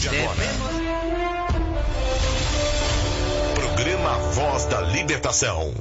de agora. Programa Voz da Libertação.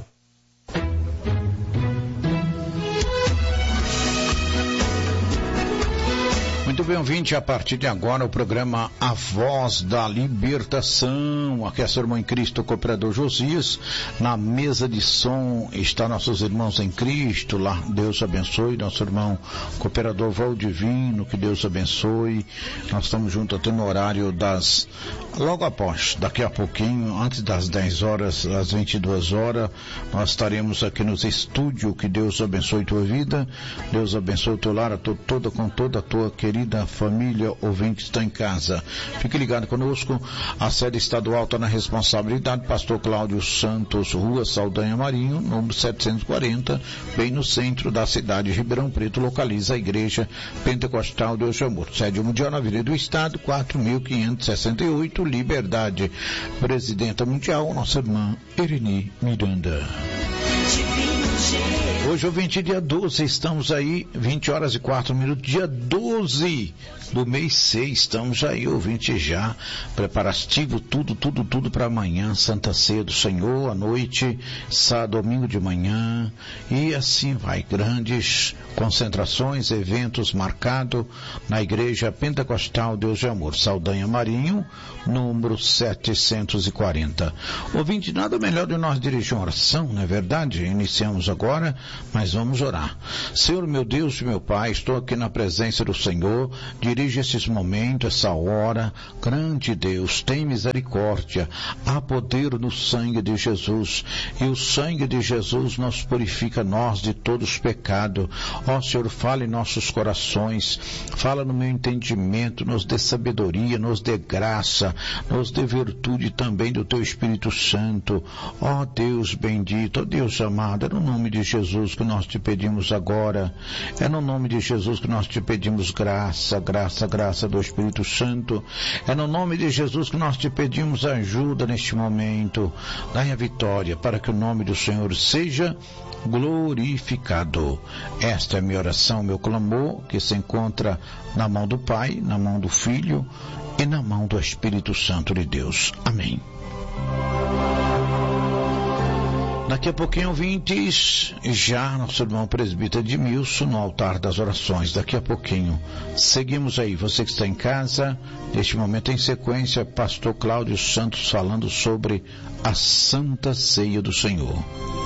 Muito bem, ouvinte, a partir de agora o programa A Voz da Libertação. Aqui é seu irmão em Cristo, cooperador Josias. Na mesa de som está nossos irmãos em Cristo, lá, Deus abençoe. Nosso irmão cooperador Valdivino, que Deus abençoe. Nós estamos juntos até no horário logo após, daqui a pouquinho, antes das 10 horas, às 22 horas, nós estaremos aqui nos estúdios. Que Deus abençoe tua vida, Deus abençoe o teu lar, com toda a tua querida família ouvinte que está em casa. Fique ligado conosco. A sede estadual está na responsabilidade Pastor Cláudio Santos, Rua Saldanha Marinho, número 740, bem no centro da cidade de Ribeirão Preto, localiza a Igreja Pentecostal Deus de Amor. Sede mundial na Avenida do Estado, 4.568, Liberdade. Presidenta mundial, nossa irmã Ereni Miranda. Hoje, ouvinte, dia 12, estamos aí, 20 horas e 4 minutos, dia 12 do mês 6, estamos aí, ouvinte, já preparativo, tudo para amanhã, Santa Ceia do Senhor, à noite, sábado, domingo de manhã, e assim vai, grandes concentrações, eventos marcados na Igreja Pentecostal Deus de Amor, Saldanha Marinho, número 740. Ouvinte, nada melhor de nós dirigir uma oração, não é verdade? Iniciamos agora, mas vamos orar. Senhor, meu Deus e meu Pai, estou aqui na presença do Senhor, dirige esses momentos, essa hora, grande Deus, tem misericórdia, há poder no sangue de Jesus, e o sangue de Jesus nos purifica nós de todos os pecados. Ó Senhor, fala em nossos corações, fala no meu entendimento, nos dê sabedoria, nos dê graça, nos dê virtude também do Teu Espírito Santo. Ó Deus bendito, ó Deus amado, é no nome de Jesus que nós te pedimos agora, é no nome de Jesus que nós te pedimos graça do Espírito Santo, é no nome de Jesus que nós te pedimos ajuda neste momento, dai a vitória para que o nome do Senhor seja glorificado. Esta é a minha oração, meu clamor, que se encontra na mão do Pai, na mão do Filho e na mão do Espírito Santo de Deus. Amém. Daqui a pouquinho, ouvintes, já nosso irmão presbítero Edmilson no altar das orações. Daqui a pouquinho. Seguimos aí. Você que está em casa, neste momento em sequência, Pastor Cláudio Santos falando sobre a Santa Ceia do Senhor.